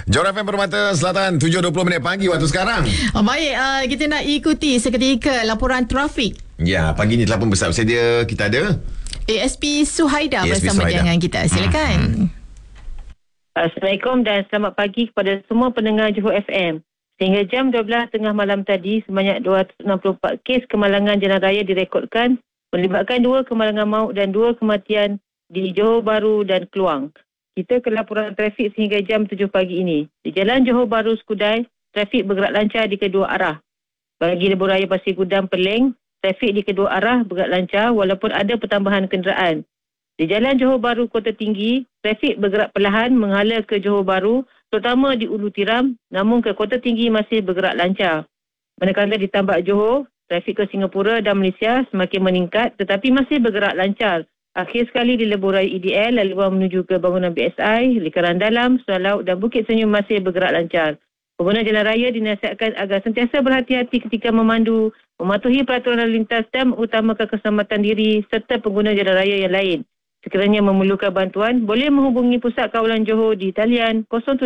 Johor FM Permata Selatan 7.20 minit pagi waktu sekarang. Baik, kita nak ikuti seketika laporan trafik. Ya, pagi ni telah pun bersedia. Kita ada ASP Suhaida ASP bersama Suhaida dengan kita. Silakan. Assalamualaikum dan selamat pagi kepada semua pendengar Johor FM. Sehingga jam 12 tengah malam tadi, sebanyak 264 kes kemalangan jalan raya direkodkan melibatkan 2 kemalangan maut dan 2 kematian di Johor Bahru dan Kluang. Kita ke laporan trafik sehingga jam 7 pagi ini. Di Jalan Johor Bahru Skudai, trafik bergerak lancar di kedua arah. Bagi lebuh raya Pasir Gudang Peleng, trafik di kedua arah bergerak lancar walaupun ada pertambahan kenderaan. Di Jalan Johor Bahru Kota Tinggi, trafik bergerak perlahan menghala ke Johor Bahru, terutama di Ulu Tiram, namun ke Kota Tinggi masih bergerak lancar. Manakala di Tambak Johor, trafik ke Singapura dan Malaysia semakin meningkat tetapi masih bergerak lancar. Akhir sekali di lebuh raya EDL, laluan menuju ke bangunan BSI, Likaran Dalam, Sungai Laut dan Bukit Senyum masih bergerak lancar. Pengguna jalan raya dinasihatkan agar sentiasa berhati-hati ketika memandu, mematuhi peraturan lalu lintas dan mengutamakan keselamatan diri serta pengguna jalan raya yang lain. Sekiranya memerlukan bantuan, boleh menghubungi Pusat Kawalan Johor di talian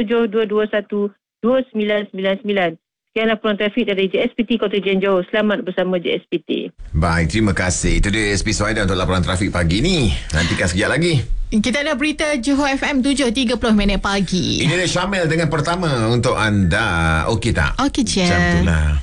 072212999. Sekian laporan trafik dari JSPT Kota Jen Johor. Selamat bersama JSPT. Baik, terima kasih. Itu dia ASP Suhaida untuk laporan trafik pagi ni. Nantikan sekejap lagi. Kita ada berita Johor FM 7.30 minit pagi. Ini dia Syamil dengan pertama untuk anda. Okey tak? Okey je. Macam itulah.